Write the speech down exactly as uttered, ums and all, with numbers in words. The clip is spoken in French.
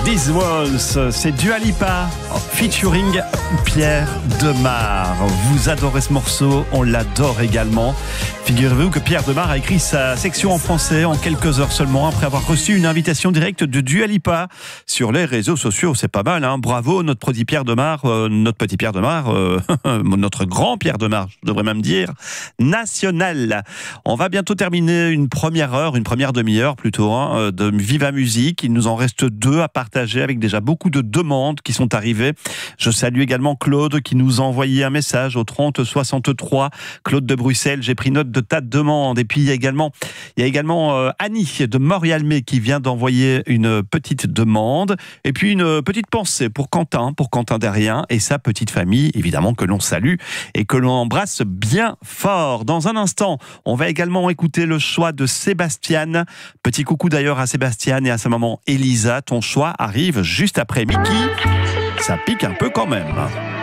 These Walls, c'est Dua Lipa featuring Pierre Demar. Vous adorez ce morceau, on l'adore également. Figurez-vous que Pierre Demar a écrit sa section en français en quelques heures seulement après avoir reçu une invitation directe de Dua Lipa sur les réseaux sociaux. C'est pas mal, hein. Bravo notre petit Pierre Demar, euh, notre petit Pierre Demar, euh, notre grand Pierre Demar, je devrais même dire, national. On va bientôt terminer une première heure, une première demi-heure plutôt, hein, de Viva Musique. Il nous en reste deux à partager avec déjà beaucoup de demandes qui sont arrivées. Je salue également Claude qui nous a envoyé un message au trente soixante-trois. Claude de Bruxelles, j'ai pris note de ta demande. Et puis il y a également, il y a également euh, Annie de Montréal-May qui vient d'envoyer une petite demande. Et puis une petite pensée pour Quentin, pour Quentin Derrien et sa petite famille, évidemment que l'on salue et que l'on embrasse bien fort. Dans un instant, on va également écouter le choix de Sébastien. Petit coucou d'ailleurs à Sébastien et à sa maman Elisa. Ton choix arrive juste après Mickey. Ça pique un peu quand même.